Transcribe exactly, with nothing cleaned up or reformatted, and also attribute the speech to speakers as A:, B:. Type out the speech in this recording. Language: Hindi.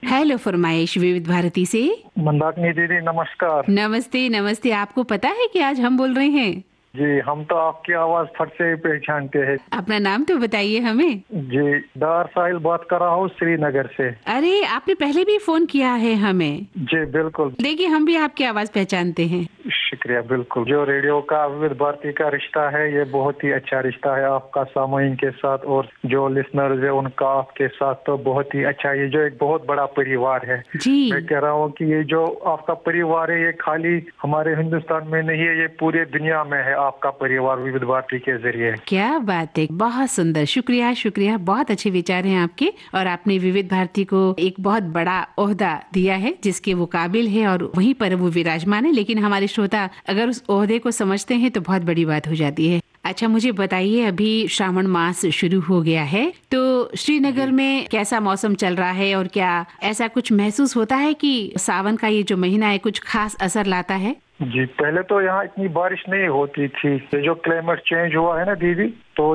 A: हेलो फरमाइश विविध भारती से।
B: मंदाकिनी दीदी नमस्कार।
A: नमस्ते नमस्ते। आपको पता है कि आज हम बोल रहे हैं?
B: जी हम तो आपकी आवाज फट से ही पहचानते हैं।
A: अपना नाम तो बताइए हमें।
B: जी दार साहिल बात कर रहा हूँ श्रीनगर से।
A: अरे आपने पहले भी फोन किया है हमें।
B: जी बिल्कुल।
A: देखिए हम भी आपकी आवाज पहचानते हैं।
B: शुक्रिया। बिल्कुल जो रेडियो का विविध भारती का रिश्ता है ये बहुत ही अच्छा रिश्ता है आपका सामाइन के साथ और जो लिसनर्स है उनका आपके साथ तो बहुत ही अच्छा। ये जो एक बहुत बड़ा परिवार है।
A: जी
B: मैं कह रहा हूँ कि ये जो आपका परिवार है ये खाली हमारे हिंदुस्तान में नहीं है, ये पूरे दुनिया में है आपका परिवार विविध भारती के जरिए।
A: क्या बात है, बहुत सुंदर। शुक्रिया शुक्रिया, बहुत अच्छे विचार हैं आपके। और आपने विविध भारती को एक बहुत बड़ा ओहदा दिया है जिसके वो काबिल है और वहीं पर वो विराजमान है। लेकिन हमारे श्रोता अगर उस ओहदे को समझते हैं तो बहुत बड़ी बात हो जाती है। अच्छा मुझे बताइए, अभी श्रावण मास शुरू हो गया है तो श्रीनगर में कैसा मौसम चल रहा है और क्या ऐसा कुछ महसूस होता है कि सावन का ये जो महीना है कुछ खास असर लाता है?
B: जी पहले तो यहाँ इतनी बारिश नहीं होती थी। ये जो क्लाइमेट चेंज हुआ है ना दीदी, तो